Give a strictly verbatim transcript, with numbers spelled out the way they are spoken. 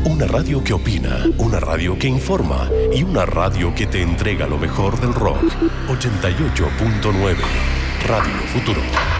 Una radio que opina, una radio que informa y una radio que te entrega lo mejor del rock. ochenta y ocho punto nueve Radio Futuro.